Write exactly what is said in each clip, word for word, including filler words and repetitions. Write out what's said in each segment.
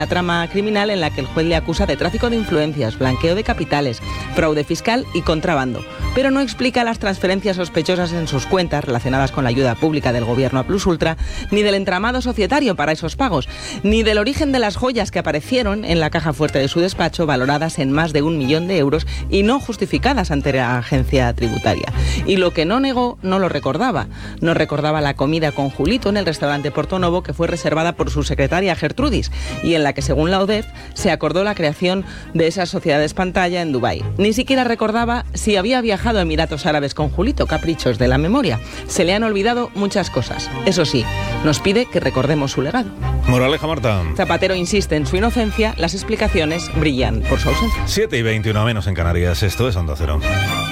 Una trama criminal en la que el juez le acusa de tráfico de influencias, blanqueo de capitales, fraude fiscal y contrabando, pero no explica las transferencias sospechosas en sus cuentas relacionadas con la ayuda pública del gobierno a Plus Ultra, ni del entramado societario para esos pagos, ni del origen de las joyas que aparecieron en la caja fuerte de su despacho, valoradas en más de un millón de euros y no justificadas ante la agencia tributaria. Y lo que no negó, no lo recordaba. No recordaba la comida con Julito en el restaurante Portonovo, que fue reservada por su secretaria Gertrudis, y en la que, según la UDEF, se acordó la creación de esas sociedades pantalla en Dubái. Ni siquiera recordaba si había viajado a Emiratos Árabes con Julito, caprichos de la memoria. Se le han olvidado muchas cosas. Eso sí, nos pide que recordemos su legado. Moraleja, Marta. Zapatero insiste en su inocencia, las explicaciones brillan por su ausencia. siete y veintiuno menos en Canarias, esto es Onda Cero.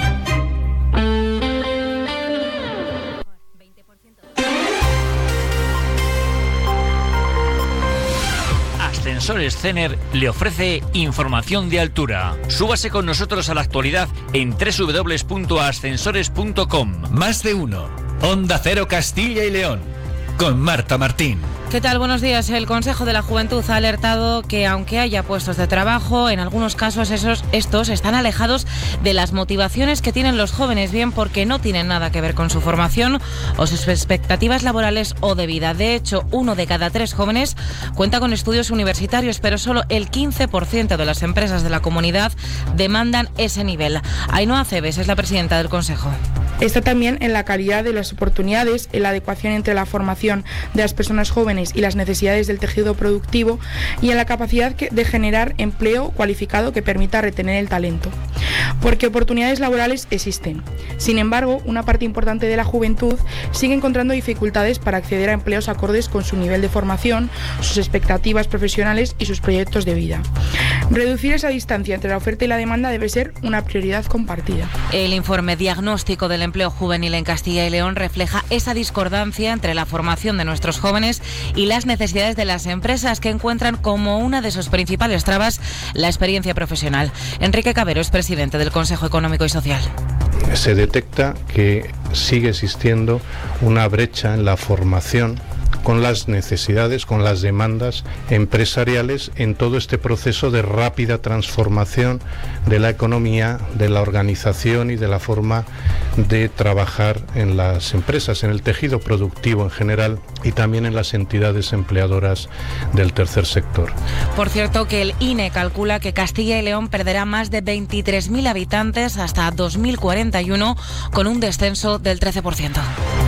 Ascensores Cener le ofrece información de altura. Súbase con nosotros a la actualidad en doble u doble u doble u punto ascensores punto com. Más de uno. Onda Cero Castilla y León. Con Marta Martín. ¿Qué tal? Buenos días. El Consejo de la Juventud ha alertado que aunque haya puestos de trabajo, en algunos casos esos, estos están alejados de las motivaciones que tienen los jóvenes, bien porque no tienen nada que ver con su formación o sus expectativas laborales o de vida. De hecho, uno de cada tres jóvenes cuenta con estudios universitarios, pero solo el quince por ciento de las empresas de la comunidad demandan ese nivel. Ainhoa Cebes es la presidenta del Consejo. Está también en la calidad de las oportunidades, en la adecuación entre la formación de las personas jóvenes y las necesidades del tejido productivo y en la capacidad de generar empleo cualificado que permita retener el talento. Porque oportunidades laborales existen. Sin embargo, una parte importante de la juventud sigue encontrando dificultades para acceder a empleos acordes con su nivel de formación, sus expectativas profesionales y sus proyectos de vida. Reducir esa distancia entre la oferta y la demanda debe ser una prioridad compartida. El informe diagnóstico del empleo juvenil en Castilla y León refleja esa discordancia entre la formación de nuestros jóvenes y las necesidades de las empresas, que encuentran como una de sus principales trabas la experiencia profesional. Enrique Cabero es presidente del Consejo Económico y Social. Se detecta que sigue existiendo una brecha en la formación con las necesidades, con las demandas empresariales en todo este proceso de rápida transformación de la economía, de la organización y de la forma de trabajar en las empresas, en el tejido productivo en general y también en las entidades empleadoras del tercer sector. Por cierto, que el I N E calcula que Castilla y León perderá más de veintitrés mil habitantes hasta dos mil cuarenta y uno, con un descenso del trece por ciento.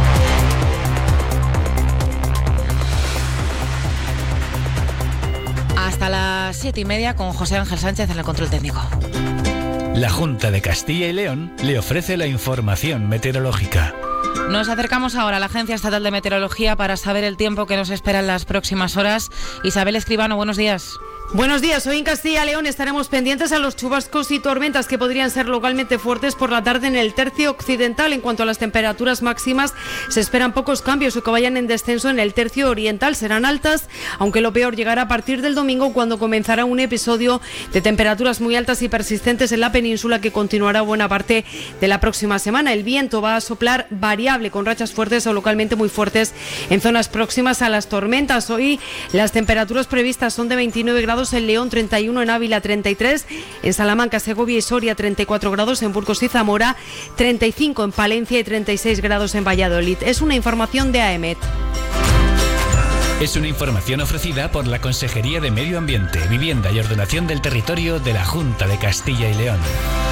Hasta las siete y media con José Ángel Sánchez en el control técnico. La Junta de Castilla y León le ofrece la información meteorológica. Nos acercamos ahora a la Agencia Estatal de Meteorología para saber el tiempo que nos espera en las próximas horas. Isabel Escribano, buenos días. Buenos días. Hoy en Castilla y León estaremos pendientes a los chubascos y tormentas que podrían ser localmente fuertes por la tarde en el tercio occidental. En cuanto a las temperaturas máximas, se esperan pocos cambios o que vayan en descenso en el tercio oriental. Serán altas, aunque lo peor llegará a partir del domingo, cuando comenzará un episodio de temperaturas muy altas y persistentes en la península que continuará buena parte de la próxima semana. El viento va a soplar variable, con rachas fuertes o localmente muy fuertes en zonas próximas a las tormentas. Hoy las temperaturas previstas son de veintinueve grados en León, treinta y uno en Ávila, treinta y tres en Salamanca, Segovia y Soria, treinta y cuatro grados en Burgos y Zamora, treinta y cinco en Palencia y treinta y seis grados en Valladolid. Es una información de A E M E T. Es una información ofrecida por la Consejería de Medio Ambiente, Vivienda y Ordenación del Territorio de la Junta de Castilla y León.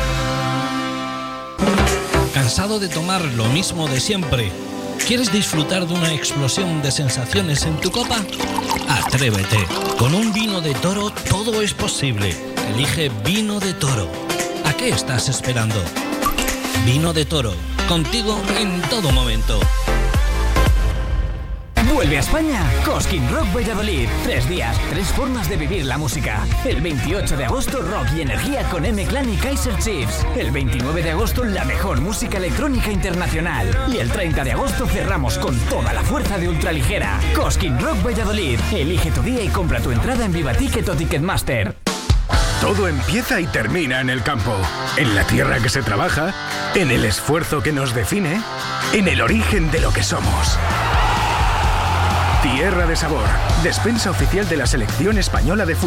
¿Cansado de tomar lo mismo de siempre? ¿Quieres disfrutar de una explosión de sensaciones en tu copa? Atrévete. Con un vino de Toro todo es posible. Elige Vino de Toro. ¿A qué estás esperando? Vino de Toro. Contigo en todo momento. Vuelve a España Cosquín Rock Valladolid. Tres días, tres formas de vivir la música. El veintiocho de agosto, rock y energía con M-Clan y Kaiser Chiefs. El veintinueve de agosto, la mejor música electrónica internacional. Y el treinta de agosto cerramos con toda la fuerza de ultraligera. Cosquín Rock Valladolid. Elige tu día y compra tu entrada en Viva Ticket o Ticketmaster. Todo empieza y termina en el campo, en la tierra que se trabaja, en el esfuerzo que nos define, en el origen de lo que somos. Tierra de Sabor, despensa oficial de la selección española de fútbol.